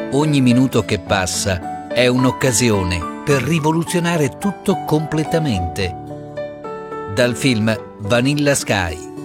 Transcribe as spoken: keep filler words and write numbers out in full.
Ogni minuto che passa è un'occasione per rivoluzionare tutto completamente. Dal film Vanilla Sky